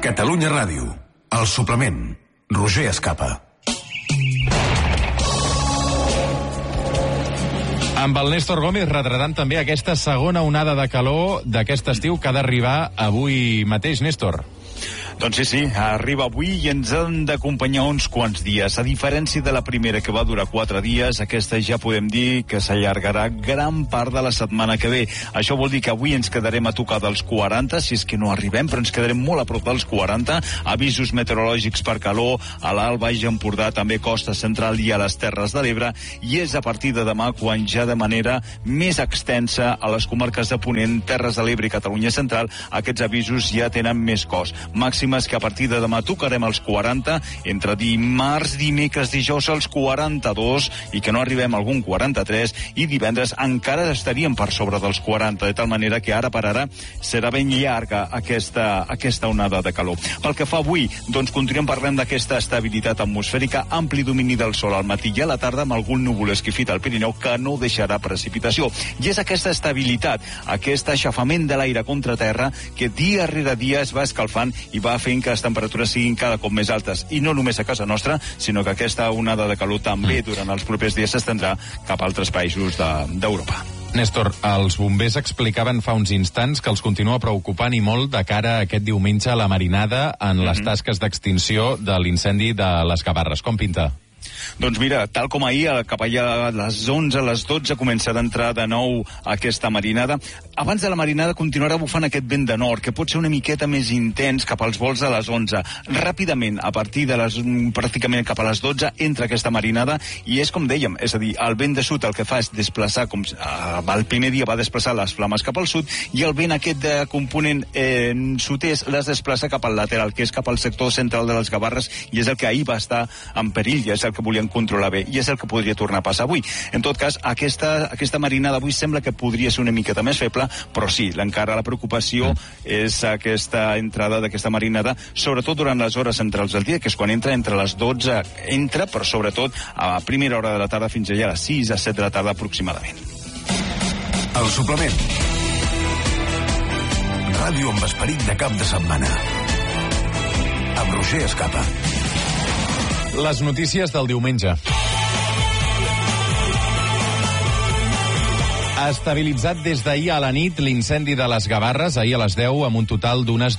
Catalunya Ràdio, El Suplement, Roger Escapa. Amb el Néstor Gómez retratant també aquesta segona onada de calor d'aquest estiu que ha d'arribar avui mateix, Néstor. Doncs sí, arriba avui i ens han d'acompanyar uns quants dies. A diferència de la primera, que va durar 4 dies, aquesta ja podem dir que s'allargarà gran part de la setmana que ve. Això vol dir que avui ens quedarem a tocar dels 40, si és que no arribem, però ens quedarem molt a prop dels 40. Avisos meteorològics per calor a l'Alt Baix Empordà, també Costa Central i a les Terres de l'Ebre, i és a partir de demà quan ja de manera més extensa a les comarques de Ponent, Terres de l'Ebre i Catalunya Central, aquests avisos ja tenen més cos. Màximes que a partir de demà tocarem els 40, entre dimarts, dimecres, dijous els 42, i que no arribem a algun 43, i divendres encara estaríem per sobre dels 40, de tal manera que ara per ara serà ben llarga aquesta onada de calor. Pel que fa avui, doncs continuem parlant d'aquesta estabilitat atmosfèrica, ampli domini del sol al matí i a la tarda, amb algun núvol esquifit al Pirineu que no deixarà precipitació. I és aquesta estabilitat, aquest aixafament de l'aire contra terra, que dia rere dia es va escalfant i va fent que les temperatures siguin cada cop més altes, i no només a casa nostra, sinó que aquesta onada de calor també durant els propers dies s'estendrà cap a altres països d'Europa. Néstor, els bombers explicaven fa uns instants que els continua preocupant i molt de cara a aquest diumenge a la marinada en les tasques d'extinció de l'incendi de les Gavarres. Com pinta? Doncs mira, tal com ahir, cap allà a les 11, a les 12, començarà a entrar de nou aquesta marinada. Abans de la marinada continuarà bufant aquest vent de nord, que pot ser una miqueta més intens cap als vols de les 11. Ràpidament, a partir de pràcticament cap a les 12, entra aquesta marinada, i és com dèiem, és a dir, el vent de sud el que fa és desplaçar, com el primer dia va desplaçar les flames cap al sud, i el vent aquest de component sud-est les desplaça cap al lateral, que és cap al sector central de les Gavarres, i és el que ahir va estar en perill, i és el que volien controlar bé, i és el que podria tornar a passar avui. En tot cas, aquesta marinada avui sembla que podria ser una miqueta més feble, però sí, encara la preocupació és aquesta entrada d'aquesta marinada, sobretot durant les hores centrals del dia, que és quan entra entre les 12, però sobretot a primera hora de la tarda fins allà a les 6 a 7 de la tarda aproximadament. El Suplement. Ràdio amb esperit de cap de setmana. Amb Roger Escapa. Les notícies del diumenge. Ha estabilitzat des d'ahir a la nit l'incendi de les Gavarres, ahir a les 10, amb un total d'unes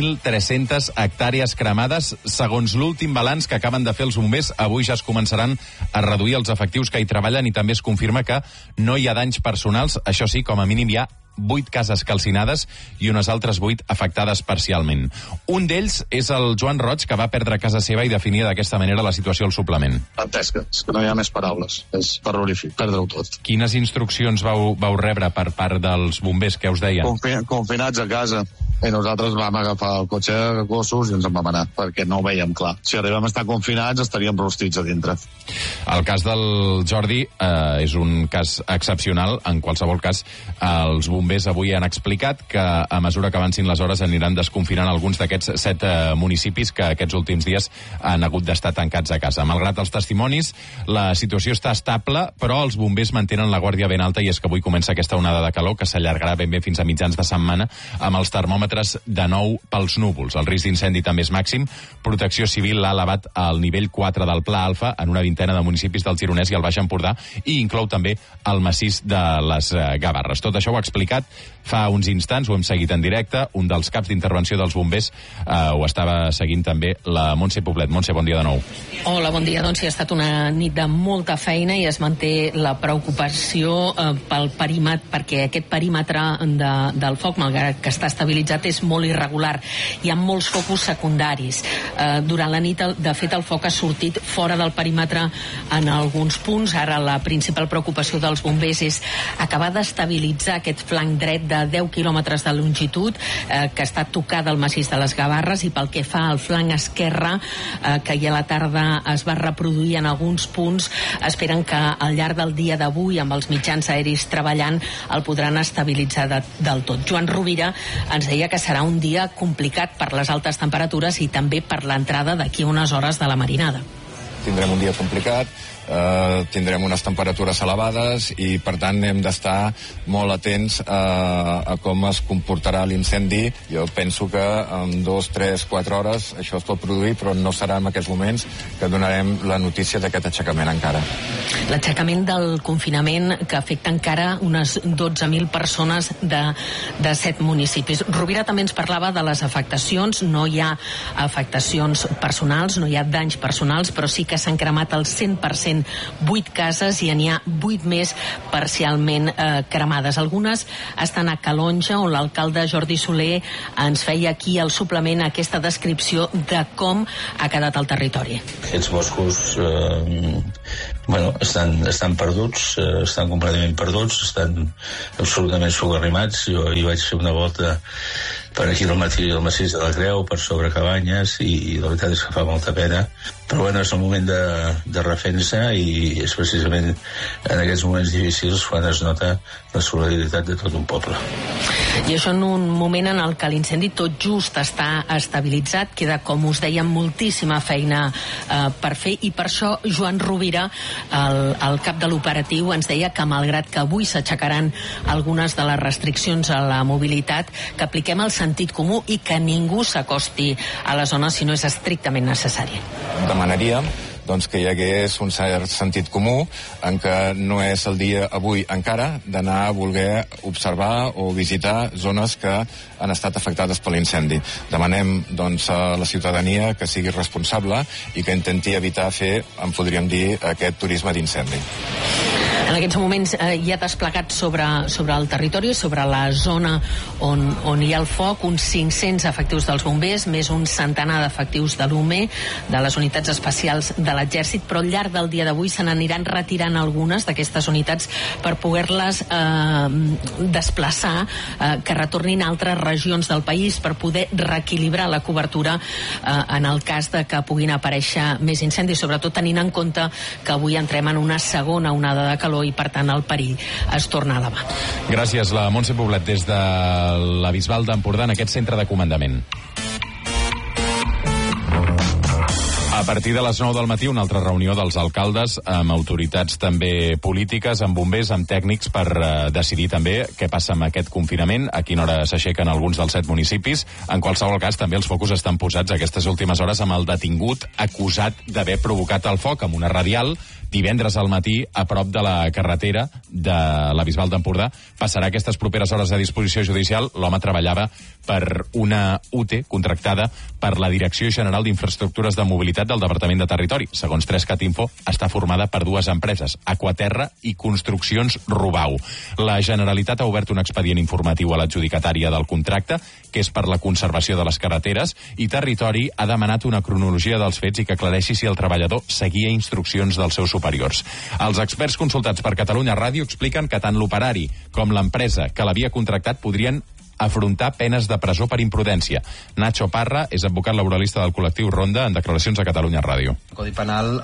2.300 hectàrees cremades. Segons l'últim balanç que acaben de fer els bombers, avui ja es començaran a reduir els efectius que hi treballen, i també es confirma que no hi ha danys personals. Això sí, com a mínim hi ha 8 cases calcinades i unes altres 8 afectades parcialment. Un d'ells és el Joan Roig, que va perdre casa seva i definia d'aquesta manera la situació al suplement. Fantàstica, és que no hi ha més paraules. És terrorífic, perdre-ho tot. Quines instruccions vau rebre per part dels bombers? Què us deien? Confinats a casa. I nosaltres vam agafar el cotxe de gossos i ens en vam anar, perquè no ho veiem clar. Si arribem a estar confinats, estaríem rostits a dintre. El cas del Jordi és un cas excepcional. En qualsevol cas, els bombers avui han explicat que a mesura que avancin les hores aniran desconfinant alguns d'aquests 7 municipis que aquests últims dies han hagut d'estar tancats a casa. Malgrat els testimonis, la situació està estable, però els bombers mantenen la guàrdia ben alta, i és que avui comença aquesta onada de calor que s'allargarà ben bé fins a mitjans de setmana, amb els termòmetres de nou pels núvols. El risc d'incendi també és màxim. Protecció Civil l'ha elevat al nivell 4 del Pla Alfa en una vintena de municipis del Gironès i el Baix Empordà, i inclou també el massís de les Gavarres. Tot això ho ha explicat fa uns instants, ho hem seguit en directe. Un dels caps d'intervenció dels bombers ho estava seguint també la Montse Poblet. Montse, bon dia de nou. Hola, bon dia. Doncs sí, ha estat una nit de molta feina i es manté la preocupació pel perímetre, perquè aquest perímetre del foc, malgrat que està estabilitzat, és molt irregular. Hi ha molts focus secundaris. Durant la nit, de fet, el foc ha sortit fora del perímetre en alguns punts. Ara la principal preocupació dels bombers és acabar d'estabilitzar aquest flanc dret de 10 quilòmetres de longitud que està tocada al massís de les Gavarres, i pel que fa al flanc esquerre, que ja a la tarda es va reproduir en alguns punts, esperen que al llarg del dia d'avui, amb els mitjans aeris treballant, el podran estabilitzar del tot. Joan Rovira ens deia que serà un dia complicat per les altes temperatures i també per l'entrada d'aquí unes hores de la marinada. tindrem un dia complicat, tindrem unes temperatures elevades i per tant hem d'estar molt atents a com es comportarà l'incendi. Jo penso que en 2, 3, 4 hores això es pot produir, però no serà en aquests moments que donarem la notícia d'aquest aixecament encara. L'aixecament del confinament que afecta encara unes 12.000 persones de 7 municipis. Rovira també ens parlava de les afectacions. No hi ha afectacions personals, no hi ha danys personals, però sí que s'han cremat al 100% 8 cases i n'hi ha 8 més parcialment cremades. Algunes estan a Calonja, on l'alcalde Jordi Soler ens feia aquí al suplement aquesta descripció de com ha quedat el territori. Aquests boscos estan perduts, estan completament perduts, estan absolutament socarrimats. Jo hi vaig fer una volta per aquí al massís de la Creu, per sobre Cabanyes, i la veritat és que fa molta pena. Però bueno, és el moment de refensa i és precisament en aquests moments difícils quan es nota la solidaritat de tot un poble. I això en un moment en el que l'incendi tot just està estabilitzat, queda, com us deia, moltíssima feina per fer, i per això Joan Rovira, el cap de l'operatiu, ens deia que malgrat que avui s'aixecaran algunes de les restriccions a la mobilitat, que apliquem el sentit comú i que ningú s'acosti a la zona si no és estrictament necessari. Demanaria que hi hagués un cert sentit comú en què no és el dia avui encara d'anar a voler observar o visitar zones que han estat afectades per l'incendi. Demanem a la ciutadania que sigui responsable i que intenti evitar fer, en podríem dir, aquest turisme d'incendi. En aquests moments hi ha desplegat sobre el territori, sobre la zona on hi ha el foc, uns 500 efectius dels bombers, més un centenar d'efectius de l'UME, de les unitats especials de l'exèrcit, però al llarg del dia d'avui se n'aniran retirant algunes d'aquestes unitats per poder-les desplaçar, que retornin a altres regions del país per poder reequilibrar la cobertura en el cas de que puguin aparèixer més incendis, sobretot tenint en compte que avui entrem en una segona onada de calor i per tant el perill es torna a elevar. Gràcies, la Montse Poblet des de la Bisbal d'Empordà en aquest centre de comandament. A partir de les 9 del matí, una altra reunió dels alcaldes amb autoritats també polítiques, amb bombers, amb tècnics, per decidir també què passa amb aquest confinament, a quina hora s'aixequen alguns dels 7 municipis. En qualsevol cas, també els focus estan posats aquestes últimes hores amb el detingut acusat d'haver provocat el foc amb una radial divendres al matí a prop de la carretera de la Bisbal d'Empordà. Passarà aquestes properes hores a disposició judicial. L'home treballava per una UT contractada per la Direcció General d'Infraestructures de Mobilitat del Departament de Territori. Segons 3CatInfo, està formada per 2 empreses, Aquaterra i Construccions Rubau. La Generalitat ha obert un expedient informatiu a l'adjudicatària del contracte, que és per la conservació de les carreteres, i Territori ha demanat una cronologia dels fets i que aclareixi si el treballador seguia instruccions dels seus superiors. Els experts consultats per Catalunya Ràdio expliquen que tant l'operari com l'empresa que l'havia contractat podrien afrontar penes de presó per imprudència. Nacho Parra és advocat laboralista del col·lectiu Ronda en declaracions a Catalunya Ràdio. El Codi Penal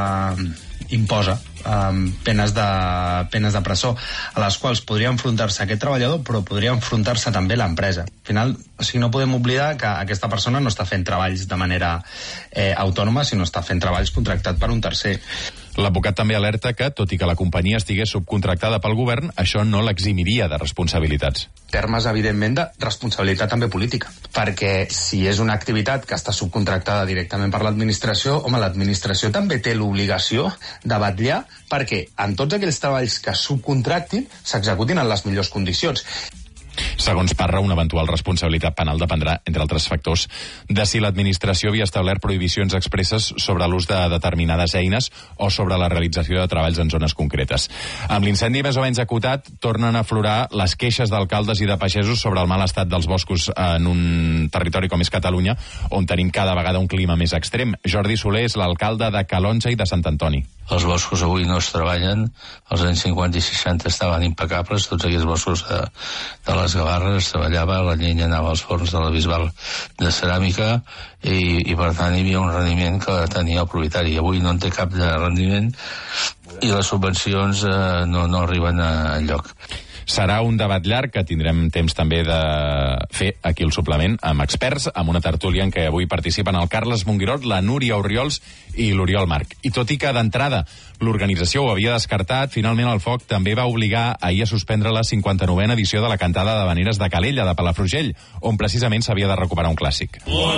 imposa penes de presó, a les quals podria enfrontar-se aquest treballador, però podria enfrontar-se també l'empresa. Al final, no podem oblidar que aquesta persona no està fent treballs de manera autònoma, sinó està fent treballs contractat per un tercer. L'advocat també alerta que, tot i que la companyia estigués subcontractada pel govern, això no l'eximiria de responsabilitats. Termes, evidentment, de responsabilitat també política, perquè si és una activitat que està subcontractada directament per l'administració, l'administració també té l'obligació de vetllar perquè en tots aquells treballs que subcontractin s'executin en les millors condicions. Segons Parra, una eventual responsabilitat penal dependrà, entre altres factors, de si l'administració havia establert prohibicions expresses sobre l'ús de determinades eines o sobre la realització de treballs en zones concretes. Amb l'incendi més o menys acotat, tornen a aflorar les queixes d'alcaldes i de pagesos sobre el mal estat dels boscos en un territori com és Catalunya, on tenim cada vegada un clima més extrem. Jordi Soler és l'alcalde de Calonja i de Sant Antoni. Els boscos avui no es treballen, als anys 50 i 60 estaven impecables, tots aquells boscos de les Gavarres es treballava, la llenya anava als forns de la Bisbal de ceràmica i per tant hi havia un rendiment que tenia el propietari. Avui no en té cap de rendiment i les subvencions no arriben a lloc. Serà un debat llarg que tindrem temps també de fer aquí al suplement amb experts, amb una tertúlia en què avui participen el Carles Monguirot, la Núria Orriols i l'Oriol Marc. I tot i que d'entrada l'organització ho havia descartat, finalment el Foc també va obligar ahir a suspendre la 59a edició de la cantada d'havaneres de Calella, de Palafrugell, on precisament s'havia de recuperar un clàssic.